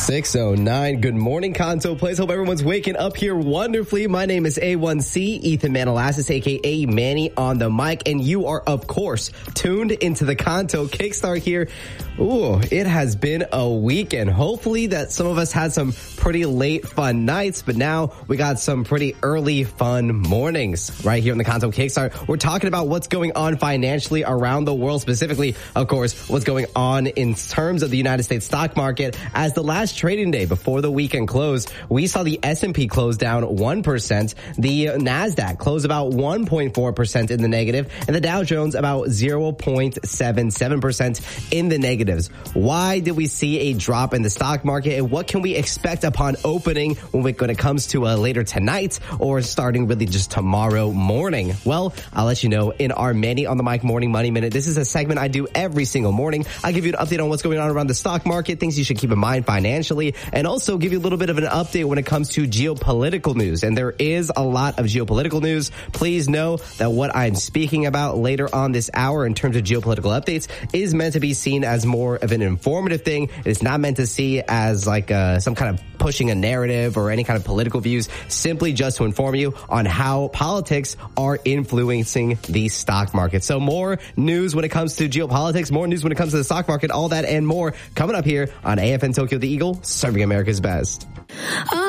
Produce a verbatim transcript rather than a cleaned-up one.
six oh nine. Good morning, Kanto Place. Hope everyone's waking up here wonderfully. My name is A one C, Ethan Manalassis, a k a. Manny on the mic, and you are, of course, tuned into the Kanto Kickstart here. Ooh, it has been a week, and hopefully that some of us had some pretty late fun nights, but now we got some pretty early fun mornings right here on the Kanto Kickstart. We're talking about what's going on financially around the world, specifically, of course, what's going on in terms of the United States stock market. As the last trading day before the weekend closed, we saw the S and P close down one percent, the NASDAQ close about one point four percent in the negative, and the Dow Jones about zero point seven seven percent in the negatives. Why did we see a drop in the stock market, and what can we expect upon opening when, we, when it comes to uh, later tonight or starting really just tomorrow morning? Well, I'll let you know in our Manny on the Mic Morning Money Minute. This is a segment I do every single morning. I give you an update on what's going on around the stock market, things you should keep in mind financially, and also give you a little bit of an update when it comes to geopolitical news. And there is a lot of geopolitical news. Please know that what I'm speaking about later on this hour in terms of geopolitical updates is meant to be seen as more of an informative thing. It's not meant to see as like uh, some kind of pushing a narrative or any kind of political views, simply just to inform you on how politics are influencing the stock market. So more news when it comes to geopolitics, more news when it comes to the stock market, all that and more coming up here on A F N Tokyo The Eagle, serving America's best.